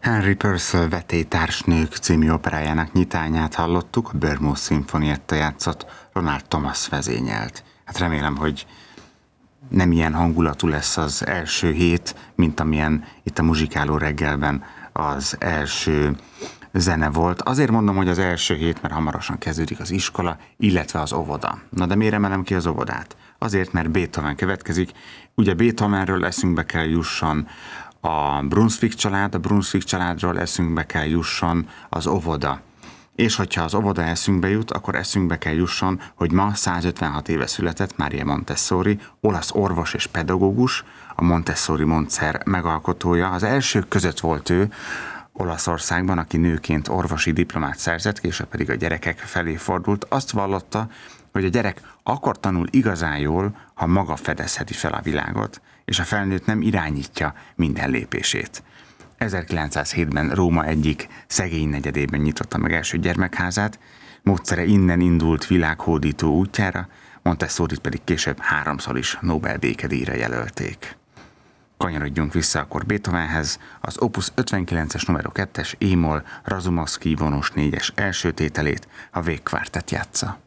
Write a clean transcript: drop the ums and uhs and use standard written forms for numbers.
Henry Purcell Vetélytársnők című operájának nyitányát hallottuk, a Bournemouth Sinfonietta játszott, Ronald Thomas vezényelt. Hát remélem, hogy nem ilyen hangulatú lesz az első hét, mint amilyen itt a Muzsikáló reggelben az első zene volt. Azért mondom, hogy az első hét, mert hamarosan kezdődik az iskola, illetve az óvoda. Na de miért emelem ki az óvodát? Azért, mert Beethoven következik. Ugye Beethovenről eszünkbe kell jusson a Brunswick család, a Brunswick családról eszünkbe kell jusson az óvoda. És hogyha az óvoda eszünkbe jut, akkor eszünkbe kell jusson, hogy ma 156 éve született Maria Montessori, olasz orvos és pedagógus, a Montessori módszer megalkotója. Az elsők között volt ő Olaszországban, aki nőként orvosi diplomát szerzett, később pedig a gyerekek felé fordult. Azt vallotta, hogy a gyerek akkor tanul igazán jól, ha maga fedezheti fel a világot, és a felnőtt nem irányítja minden lépését. 1907-ben Róma egyik szegény negyedében nyitotta meg első gyermekházát, módszere innen indult világhódító útjára, Montessorit pedig később 3-szor is Nobel békedíjra jelölték. Kanyarodjunk vissza akkor Beethovenhez, az Opus 59-es numero 2-es E-moll Razumowski vonós 4-es első tételét, a végkvártett játsza.